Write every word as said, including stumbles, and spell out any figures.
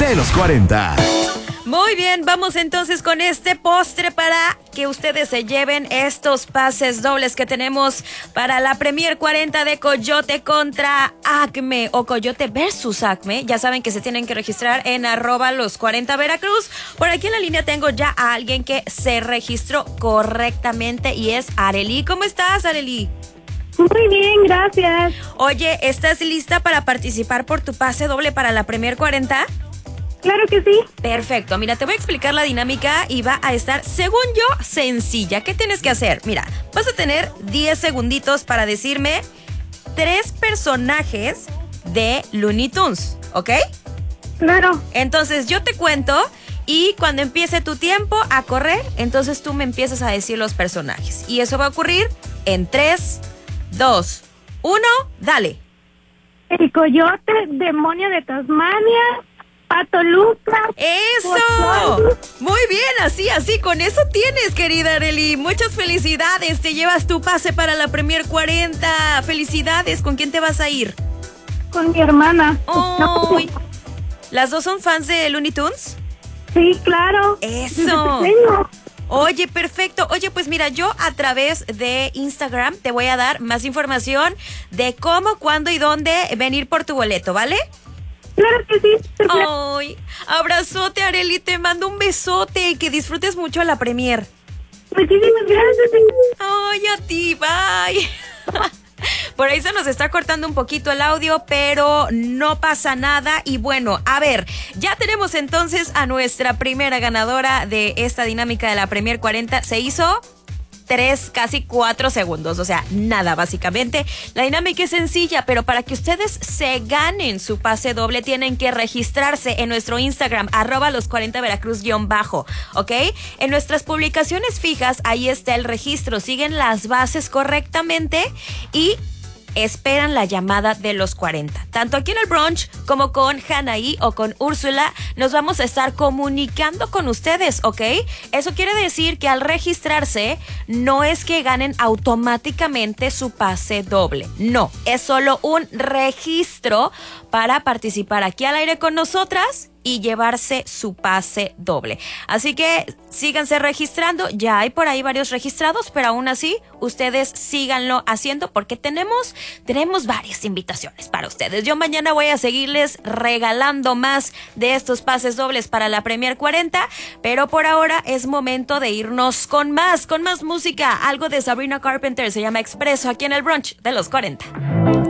de los cuarenta. Muy bien, vamos entonces con este postre para que ustedes se lleven estos pases dobles que tenemos para la Premier cuarenta de Coyote contra Acme o Coyote versus Acme. Ya saben que se tienen que registrar en arroba los cuarenta Veracruz. Por aquí en la línea tengo ya a alguien que se registró correctamente y es Arely. ¿Cómo estás, Arely? Muy bien, gracias. Oye, ¿estás lista para participar por tu pase doble para la Premier cuarenta? Claro que sí. Perfecto, mira, te voy a explicar la dinámica y va a estar, según yo, sencilla. ¿Qué tienes que hacer? Mira, vas a tener diez segunditos para decirme tres personajes de Looney Tunes, ¿ok? Claro. Entonces yo te cuento y cuando empiece tu tiempo a correr, entonces tú me empiezas a decir los personajes. Y eso va a ocurrir en tres, dos, uno, dale. El Coyote, Demonio de Tasmania, Pato Lucas. ¡Eso! Muy bien, así, así, con eso tienes, querida Arely. Muchas felicidades, te llevas tu pase para la Premier cuarenta. Felicidades, ¿con quién te vas a ir? Con mi hermana. Oh, ¿las dos son fans de Looney Tunes? Sí, claro. ¡Eso! Oye, perfecto. Oye, pues mira, yo a través de Instagram te voy a dar más información de cómo, cuándo y dónde venir por tu boleto, ¿vale? Claro que sí. Ay, abrazote, Arely, te mando un besote y que disfrutes mucho la premier. Muchísimas gracias. Ay, a ti, bye. Por ahí se nos está cortando un poquito el audio, pero no pasa nada. Y bueno, a ver, ya tenemos entonces a nuestra primera ganadora de esta dinámica de la Premier cuarenta. Se hizo tres, casi cuatro segundos, o sea, nada básicamente. La dinámica es sencilla, pero para que ustedes se ganen su pase doble tienen que registrarse en nuestro Instagram, arroba los cuarenta Veracruz guión bajo, ¿ok? En nuestras publicaciones fijas, ahí está el registro, siguen las bases correctamente y esperan la llamada de los cuarenta. Tanto aquí en el brunch como con Hanaí o con Úrsula nos vamos a estar comunicando con ustedes, ¿ok? Eso quiere decir que al registrarse no es que ganen automáticamente su pase doble. No, es solo un registro para participar aquí al aire con nosotras y llevarse su pase doble. Así que síganse registrando. Ya hay por ahí varios registrados, pero aún así ustedes síganlo haciendo porque tenemos, tenemos varias invitaciones para ustedes. Yo mañana voy a seguirles regalando más de estos pases dobles para la Premier cuarenta, pero por ahora es momento de irnos con más, con más música. Algo de Sabrina Carpenter, se llama Expreso, aquí en el brunch de los cuarenta.